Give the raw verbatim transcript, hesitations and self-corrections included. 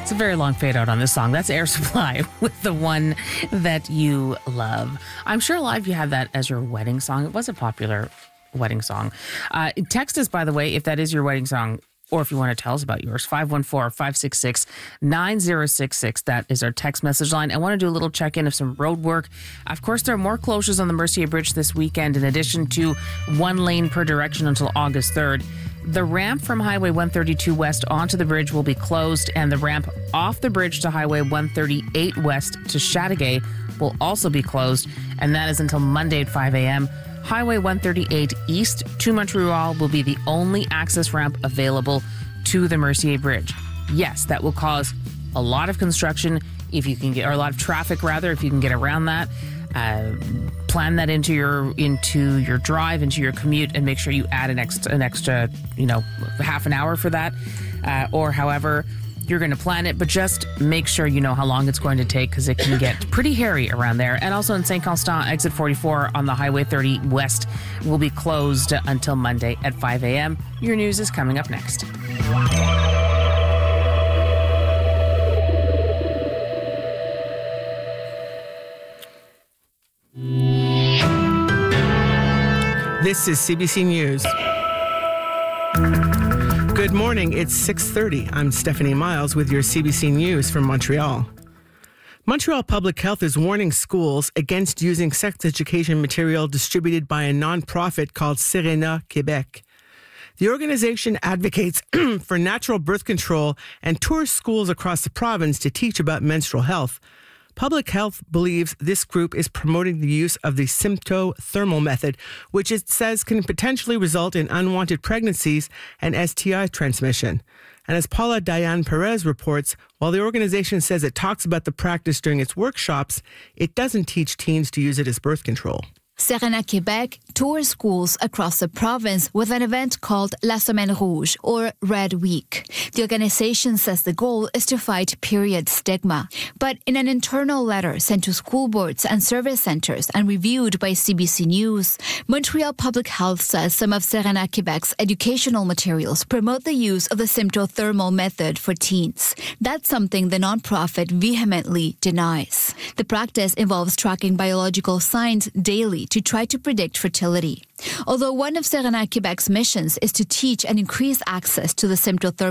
It's a very long fade out on this song. That's Air Supply with The One That You Love. I'm sure a lot of you have that as your wedding song. It was a popular wedding song. Uh, text us, by the way, if that is your wedding song, or if you want to tell us about yours. five one four, five six six, nine zero six six. That is our text message line. I want to do a little check-in of some road work. Of course, there are more closures on the Mercier Bridge this weekend, in addition to one lane per direction until August third. The ramp from Highway one thirty-two West onto the bridge will be closed, and the ramp off the bridge to Highway one thirty-eight West to Chateauguay will also be closed, and that is until Monday at five a.m. Highway one thirty-eight East to Montreal will be the only access ramp available to the Mercier Bridge. Yes, that will cause a lot of construction if you can get, or a lot of traffic rather, if you can get around that. Uh, plan that into your into your drive, into your commute, and make sure you add an extra, an extra, you know, half an hour for that, uh, or however you're going to plan it. But just make sure you know how long it's going to take, because it can get pretty hairy around there. And also in Saint Constant, exit forty-four on the Highway thirty West will be closed until Monday at five a.m. Your news is coming up next. This is C B C News. Good morning, it's six thirty. I'm Stephanie Miles with your C B C News from Montreal. Montreal Public Health is warning schools against using sex education material distributed by a nonprofit called Serena Quebec. The organization advocates for natural birth control and tours schools across the province to teach about menstrual health. Public Health believes this group is promoting the use of the symptothermal method, which it says can potentially result in unwanted pregnancies and S T I transmission. And as Paula Diane Perez reports, while the organization says it talks about the practice during its workshops, it doesn't teach teens to use it as birth control. Serena Quebec tours schools across the province with an event called La Semaine Rouge, or Red Week. The organization says the goal is to fight period stigma. But in an internal letter sent to school boards and service centers and reviewed by C B C News, Montreal Public Health says some of Serena Quebec's educational materials promote the use of the symptothermal method for teens. That's something the nonprofit vehemently denies. The practice involves tracking biological signs daily to try to predict fertility. Although one of Serena Quebec's missions is to teach and increase access to the symptothermal